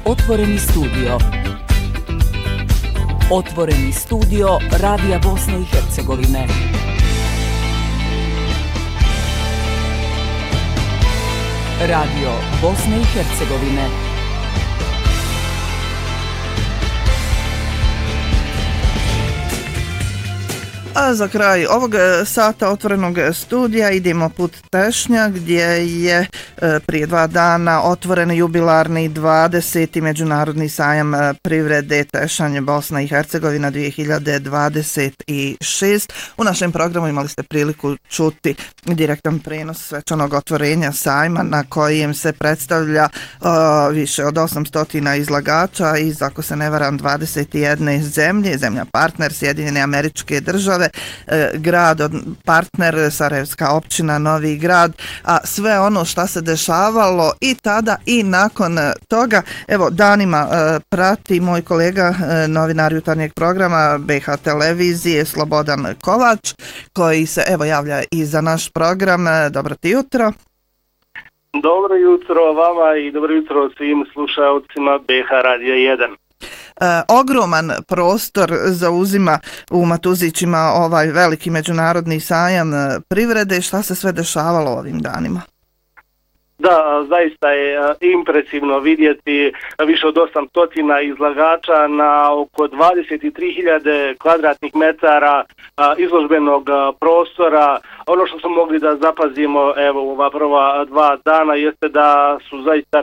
Otvoreni studio. Otvoreni studio Radija Bosne i Hercegovine. Radio Bosne i Hercegovine. A za kraj ovog sata otvorenog studija idemo put Tešnja, gdje je prije 2 dana otvoren jubilarni 20. Međunarodni sajam privrede Tešanj Bosna i Hercegovina 2026. U našem programu imali ste priliku čuti direktan prenos svečanog otvorenja sajma na kojem se predstavlja više od 800 izlagača iz, ako se ne varam, 21 zemlje, zemlja partner, Sjedinjene Američke Države, grad partner, Sarajevska općina, Novi Grad, a sve ono što se dešavalo i tada i nakon toga, evo, danima prati moj kolega, novinar jutarnjeg programa BH televizije Slobodan Kovač, koji se evo javlja i za naš program. Dobro ti jutro. Dobro jutro vama i dobro jutro svim slušalcima BH Radija 1. Ogroman prostor zauzima u Matuzićima ovaj veliki međunarodni sajam privrede. Šta se sve dešavalo ovim danima? Da, zaista je impresivno vidjeti više od 800 izlagača na oko 23.000 kvadratnih metara izložbenog prostora. Ono što smo mogli da zapazimo evo u ova prva 2 dana jeste da su zaista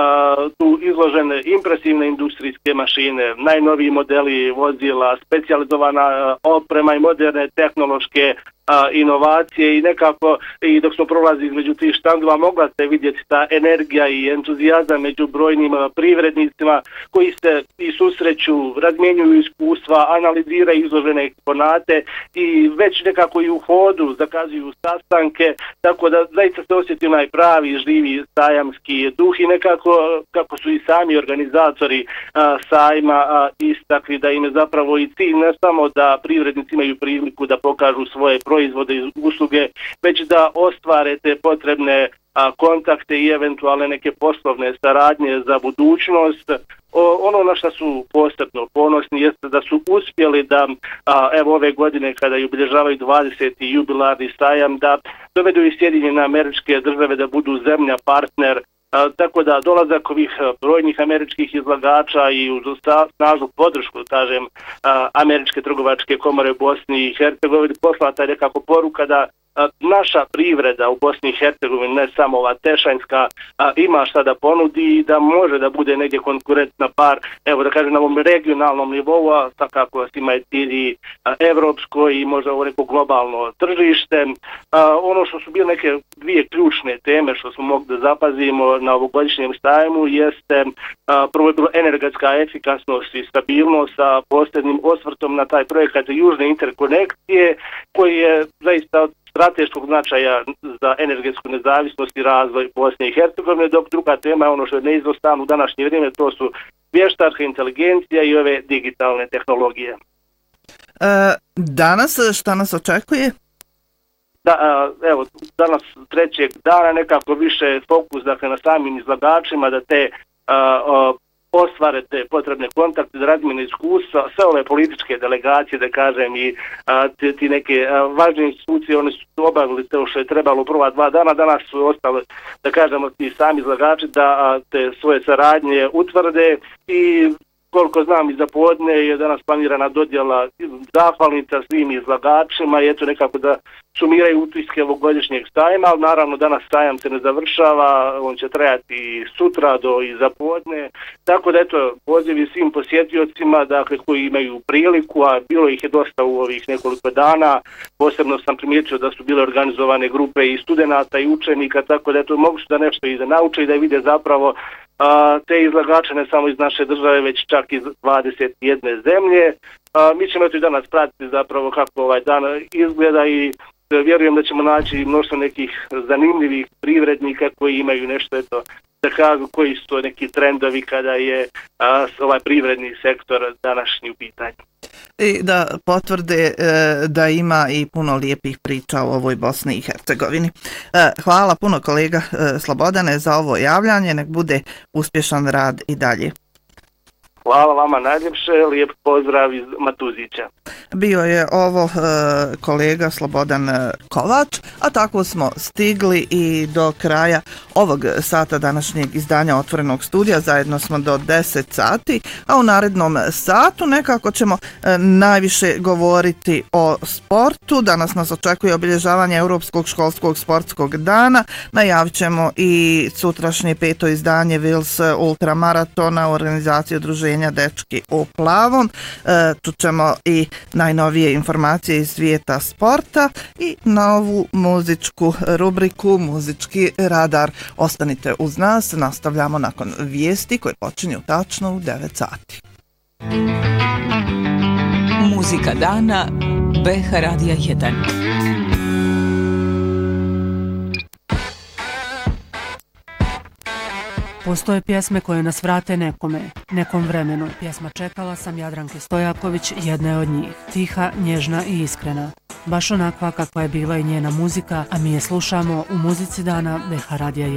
tu izložene impresivne industrijske mašine, najnoviji modeli vozila, specijalizovana oprema i moderne tehnološke inovacije i nekako i dok smo prolazili između tih štandova mogla se vidjeti ta energija i entuzijazam među brojnim privrednicima koji se i susreću, razmjenjuju iskustva, analiziraju izložene eksponate i već nekako i u hodu zakazuju sastanke, tako da zaista se osjeti onaj pravi živi sajamski duh i nekako kako su i sami organizatori sajma istakli da im je zapravo i cilj ne samo da privrednici imaju priliku da pokažu svoje proizvode i usluge, već da ostvare te potrebne kontakte i eventualne neke poslovne saradnje za budućnost. Ono na što su posebno ponosni jeste da su uspjeli da evo ove godine kada obilježavaju 20. jubilarni sajam da dovedu i Sjedinjene Američke Države da budu zemlja partner. Tako da dolazak ovih brojnih američkih izlagača i uz snažnu podršku, kažem, Američke trgovačke komore u Bosni i Hercegovini poslata je nekako poruka da naša privreda u Bosni i Hercegovini, ne samo ova tešanjska, ima šta da ponudi i da može da bude negdje konkurentna par, evo da kažem na ovom regionalnom nivou, a svakako ima je cilj evropsko i možda ovo neko globalno tržište. Ono što su bile neke 2 ključne teme što smo mogli da zapazimo na ovogodišnjem sajmu jeste prvo je bilo energetska efikasnost i stabilnost sa posebnim osvrtom na taj projekat južne interkonekcije koji je zaista od strateškog značaja za energetsku nezavisnost i razvoj Bosne i Hercegovine, dok druga tema je ono što je neizostavno u današnje vrijeme, to su vještačka inteligencija i ove digitalne tehnologije. Danas šta nas očekuje? Da, evo, danas 3. dana nekako više fokus dakle, na samim izlagačima da te ostvare te potrebne kontakte, da razmjene iskustva, sve ove političke delegacije, da kažem, i ti neke važne institucije, one su obavili to što je trebalo u prva 2 dana, danas su ostali, da kažemo, ti sami izlagači da te svoje saradnje utvrde i koliko znam i za podne je danas planirana dodjela zahvalnica svim izlagačima i eto nekako da sumiraju utiske ovogodišnjeg sajma, ali naravno danas sajam se ne završava, on će trajati i sutra do i za podne, tako da eto pozivi svim posjetiocima dakle, koji imaju priliku, a bilo ih je dosta u ovih nekoliko dana, posebno sam primijetio da su bile organizovane grupe i studenata i učenika, tako da eto mogu da nešto i da nauče i da vide zapravo te izlagače ne samo iz naše države, već čak iz 21 zemlje. Mi ćemo eto i danas pratiti zapravo kako ovaj dan izgleda i vjerujem da ćemo naći mnoštvo nekih zanimljivih privrednika koji imaju nešto eto da kažu koji su to neki trendovi kada je ovaj privredni sektor današnji u pitanju. I da potvrde da ima i puno lijepih priča o ovoj Bosni i Hercegovini. Hvala puno kolega Slobodane za ovo javljanje, nek bude uspješan rad i dalje. Hvala vama najljepše, lijep pozdrav iz Matuzića. Bio je ovo kolega Slobodan Kovač, a tako smo stigli i do kraja ovog sata današnjeg izdanja Otvorenog studija. Zajedno smo do 10 sati, a u narednom satu nekako ćemo najviše govoriti o sportu. Danas nas očekuje obilježavanje Europskog školskog sportskog dana. Najavit ćemo i sutrašnje 5. izdanje Wils ultramaratona u organizaciji udruženja Dečki u plavom. Čućemo i najnovije informacije iz svijeta sporta i novu muzičku rubriku Muzički radar. Ostanite uz nas, nastavljamo nakon vijesti koje počinju tačno u 9 sati. Muzika dana BH Radija 1. Postoje pjesme koje nas vrate nekom vremenu. Pjesma Čekala sam Jadranke Stojaković jedna je od njih. Tiha, nježna i iskrena. Baš onakva kakva je bila i njena muzika, a mi je slušamo u Muzici dana BH Radija 1.